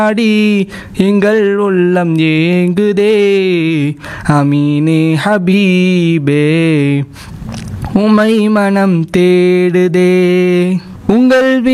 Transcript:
நாடி எங்கள் உள்ளம் ஏங்குதே. அமீனே ஹபீபே உமை மனம் தேடுதே. உங்கள்